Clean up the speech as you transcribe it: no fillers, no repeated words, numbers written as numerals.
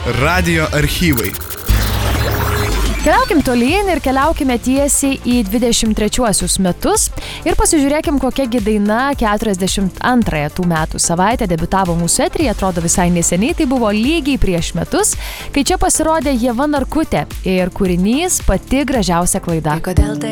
radijo archyvai. Keliaukim tolyn ir keliaukime tiesiai į 23 metus ir pasižiūrėkim, kokiagi daina 42 tų metų savaitę debiutavo mūsų eteryje, atrodo visai neseniai, tai buvo lygiai prieš metus, kai čia pasirodė Ieva Narkutė ir kūrinys Pati gražiausia klaida. Kodėl tai